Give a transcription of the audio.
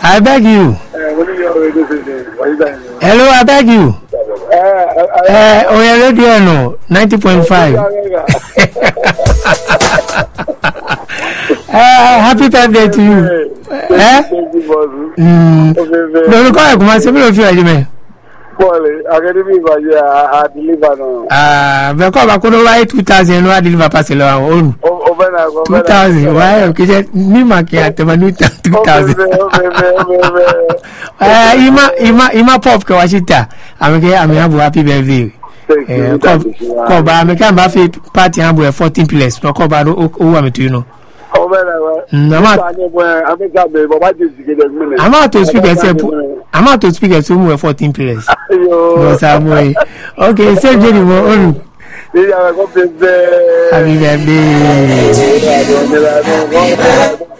I beg you. Hello, I beg you. Oh, yeah, radio no 90.5. Happy birthday to you. Don't call it. Come on, say of you, man. I deliver no. Because I couldn't write 2,000. No, I deliver pass it on. 2,000. Why? Okay, me market at the 2,000. Ima pop kawashita. I'm happy birthday. Koba, I'm a party. I'm 14 plus. No, Koba, who am I to you know? I'm out to speak as I'm out to speak as soon as 14 players. No, Samuel. Okay, say Jenny. Happy birthday.